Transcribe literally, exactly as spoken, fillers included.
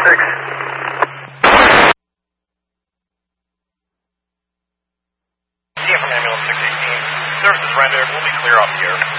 six. Team from ambulance six eighteen. Service is rendered. We'll be clear off the air.